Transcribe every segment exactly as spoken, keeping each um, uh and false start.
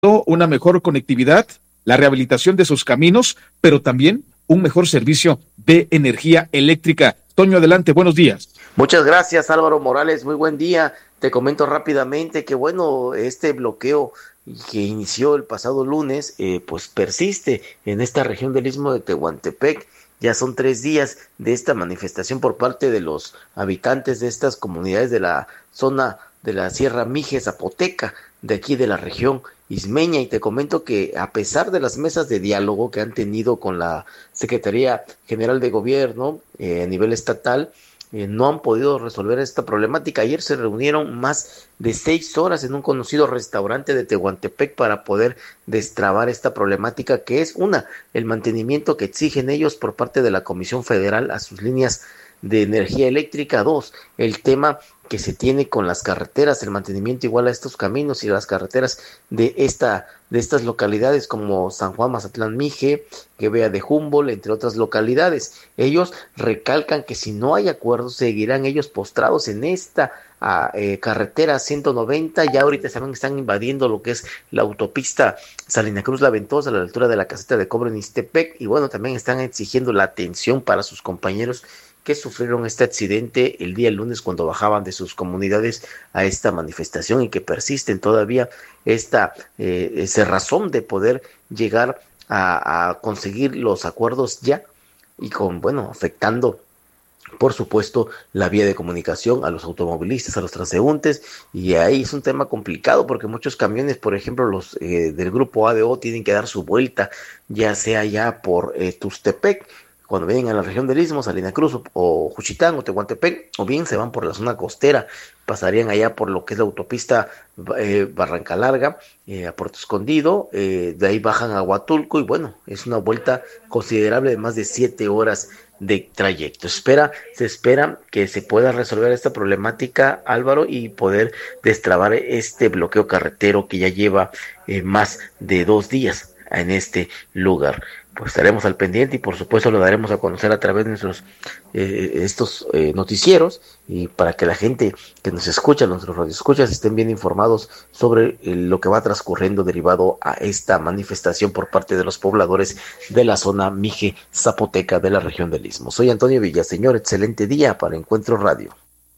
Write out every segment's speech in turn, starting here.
una mejor conectividad, la rehabilitación de sus caminos, pero también un mejor servicio de energía eléctrica. Toño, adelante, buenos días. Muchas gracias, Álvaro Morales, muy buen día. Te comento rápidamente que, bueno, este bloqueo que inició el pasado lunes, eh, pues persiste en esta región del Istmo de Tehuantepec. Ya son tres días de esta manifestación por parte de los habitantes de estas comunidades de la zona de la Sierra Mije Zapoteca, de aquí de la región ismeña, y te comento que a pesar de las mesas de diálogo que han tenido con la Secretaría General de Gobierno eh, a nivel estatal, eh, no han podido resolver esta problemática. Ayer se reunieron más de seis horas en un conocido restaurante de Tehuantepec para poder destrabar esta problemática, que es una, el mantenimiento que exigen ellos por parte de la Comisión Federal a sus líneas de energía eléctrica. Dos, el tema que se tiene con las carreteras, el mantenimiento igual a estos caminos y las carreteras de esta de estas localidades como San Juan, Mazatlán, Mije, Guevea de Humboldt, entre otras localidades. Ellos recalcan que si no hay acuerdo, seguirán ellos postrados en esta a, eh, carretera ciento noventa. Ya ahorita también están invadiendo lo que es la autopista Salina Cruz La Ventosa, a la altura de la caseta de cobre en Ixtepec, y bueno, también están exigiendo la atención para sus compañeros que sufrieron este accidente el día lunes cuando bajaban de sus comunidades a esta manifestación, y que persisten todavía esta eh, cerrazón de poder llegar a, a conseguir los acuerdos ya, y con, bueno, afectando por supuesto la vía de comunicación a los automovilistas, a los transeúntes, y ahí es un tema complicado porque muchos camiones, por ejemplo los eh, del grupo A D O, tienen que dar su vuelta, ya sea ya por eh, Tuxtepec, cuando vienen a la región del Istmo, Salina Cruz o, o Juchitán o Tehuantepec, o bien se van por la zona costera, pasarían allá por lo que es la autopista eh, Barranca Larga, eh, a Puerto Escondido, eh, de ahí bajan a Huatulco, y bueno, es una vuelta considerable de más de siete horas de trayecto. Espera, se espera que se pueda resolver esta problemática, Álvaro, y poder destrabar este bloqueo carretero que ya lleva eh, más de dos días en este lugar. Pues estaremos al pendiente y por supuesto lo daremos a conocer a través de nuestros eh, estos eh, noticieros, y para que la gente que nos escucha, nuestros radioescuchas, estén bien informados sobre eh, lo que va transcurriendo derivado a esta manifestación por parte de los pobladores de la zona Mije Zapoteca de la región del Istmo. Soy Antonio Villaseñor, excelente día para Encuentro Radio.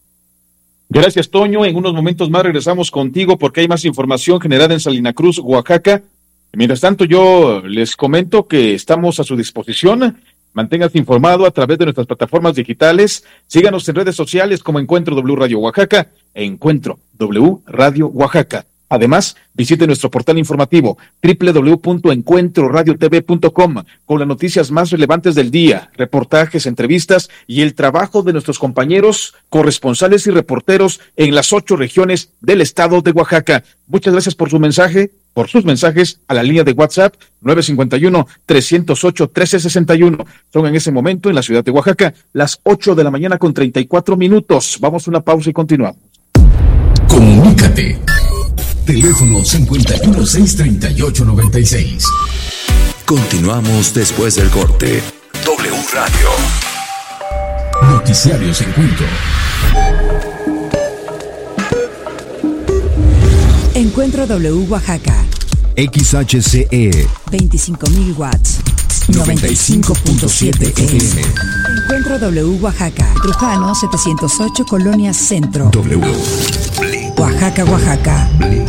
Gracias, Toño. En unos momentos más regresamos contigo porque hay más información generada en Salina Cruz, Oaxaca. Mientras tanto, yo les comento que estamos a su disposición. Manténgase informado a través de nuestras plataformas digitales. Síganos en redes sociales como Encuentro W Radio Oaxaca e Encuentro W Radio Oaxaca. Además, visite nuestro portal informativo doble u doble u doble u punto encuentro radio t v punto com con las noticias más relevantes del día, reportajes, entrevistas y el trabajo de nuestros compañeros, corresponsales y reporteros en las ocho regiones del estado de Oaxaca. Muchas gracias por su mensaje, por sus mensajes a la línea de WhatsApp nueve cinco uno, tres cero ocho, uno tres seis uno. Son en ese momento en la ciudad de Oaxaca las ocho de la mañana con treinta y cuatro minutos. Vamos a una pausa y continuamos. Comunícate. Teléfono cinco uno seis, tres ocho nueve seis. Continuamos después del corte. W Radio. Noticiarios Encuentro. Encuentro W Oaxaca. X H C E. veinticinco mil watts. noventa y cinco punto siete F M. Encuentro W Oaxaca. Trujano setecientos ocho, Colonia Centro. W. Oaxaca, Oaxaca.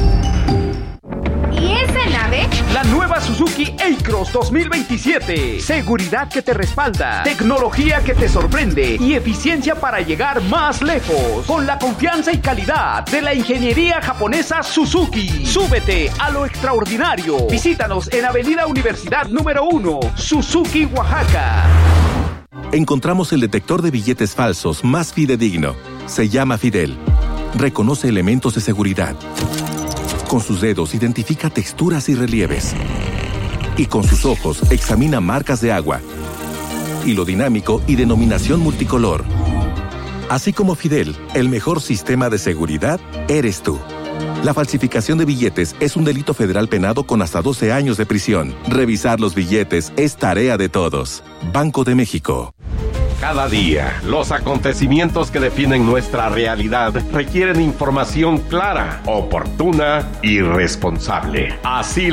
¿Y esa nave? La nueva Suzuki A-Cross dos mil veintisiete. Seguridad que te respalda, tecnología que te sorprende y eficiencia para llegar más lejos. Con la confianza y calidad de la ingeniería japonesa Suzuki. Súbete a lo extraordinario. Visítanos en Avenida Universidad número uno, Suzuki, Oaxaca. Encontramos el detector de billetes falsos más fidedigno. Se llama Fidel. Reconoce elementos de seguridad. Con sus dedos identifica texturas y relieves. Y con sus ojos examina marcas de agua. Hilo dinámico y denominación multicolor. Así como Fidel, el mejor sistema de seguridad eres tú. La falsificación de billetes es un delito federal penado con hasta doce años de prisión. Revisar los billetes es tarea de todos. Banco de México. Cada día, los acontecimientos que definen nuestra realidad requieren información clara, oportuna y responsable. Así